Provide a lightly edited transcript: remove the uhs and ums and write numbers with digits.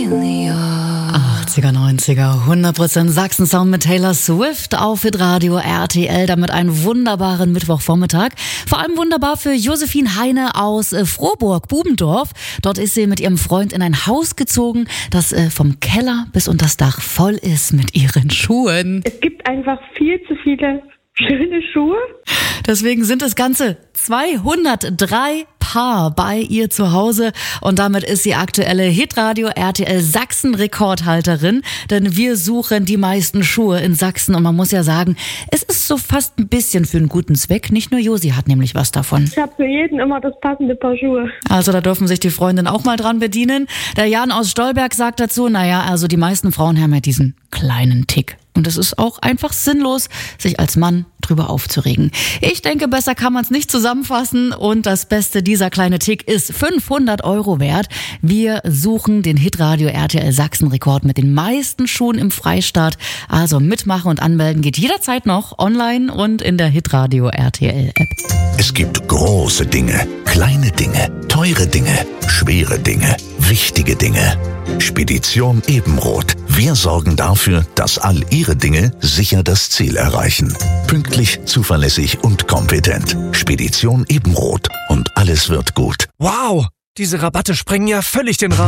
80er, 90er, 100% Sachsen-Sound mit Taylor Swift auf Hitradio RTL, damit einen wunderbaren Mittwochvormittag. Vor allem wunderbar für Josephine Heine aus Frohburg, Bubendorf. Dort ist sie mit ihrem Freund in ein Haus gezogen, das vom Keller bis unter das Dach voll ist mit ihren Schuhen. Es gibt einfach viel zu viele schöne Schuhe. Deswegen sind es ganze 203 Paar bei ihr zu Hause und damit ist sie aktuelle Hitradio RTL Sachsen Rekordhalterin, denn wir suchen die meisten Schuhe in Sachsen und man muss ja sagen, es ist so fast ein bisschen für einen guten Zweck. Nicht nur Josi hat nämlich was davon. Ich habe für jeden immer das passende Paar Schuhe. Also da dürfen sich die Freundinnen auch mal dran bedienen. Der Jan aus Stolberg sagt dazu, also die meisten Frauen haben ja diesen kleinen Tick. Und es ist auch einfach sinnlos, sich als Mann drüber aufzuregen. Ich denke, besser kann man es nicht zusammenfassen. Und das Beste, dieser kleine Tick ist 500 € wert. Wir suchen den Hitradio RTL Sachsen-Rekord mit den meisten Schuhen im Freistaat. Also mitmachen und anmelden geht jederzeit noch online und in der Hitradio RTL App. Es gibt große Dinge, kleine Dinge, teure Dinge, schwere Dinge, wichtige Dinge. Spedition Ebenroth. Wir sorgen dafür, dass all Ihre Dinge sicher das Ziel erreichen. Pünktlich, zuverlässig und kompetent. Spedition Ebenroth. Und alles wird gut. Wow, diese Rabatte sprengen ja völlig den Rahmen.